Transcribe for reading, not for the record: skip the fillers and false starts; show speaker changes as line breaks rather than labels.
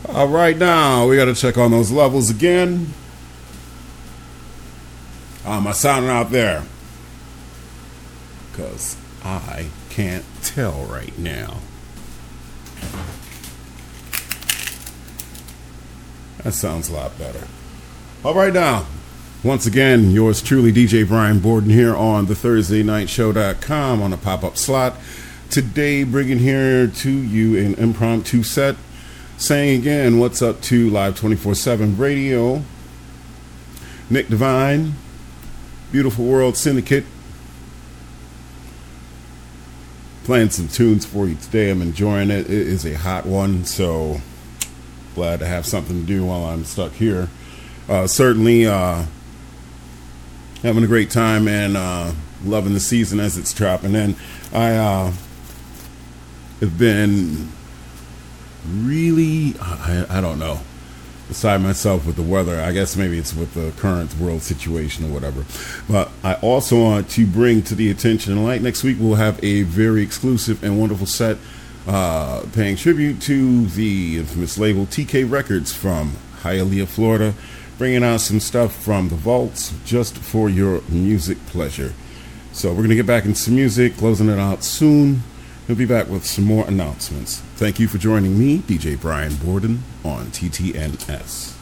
All right, now we got to check on those levels again. Am I sounding out there? Because I can't tell right now. That sounds a lot better. All right, now, once again, yours truly, DJ Brian Borden here on the ThursdayNightShow.com on a pop-up slot. Today, bringing here to you an impromptu set, saying again, what's up to Live 24/7 Radio, Nick Divine, Beautiful World Syndicate, playing some tunes for you today. I'm enjoying it. It is a hot one, so glad to have something to do while I'm stuck here. Certainly having a great time and loving the season as it's dropping in. I have been really, I don't know, beside myself with the weather. I guess maybe it's with the current world situation or whatever. But I also want to bring to the attention, like next week we'll have a very exclusive and wonderful set paying tribute to the infamous label TK Records from Hialeah, Florida, bringing out some stuff from the vaults just for your music pleasure. So we're going to get back into some music, closing it out soon. We'll be back with some more announcements. Thank you for joining me, DJ Brian Borden, on TTNS.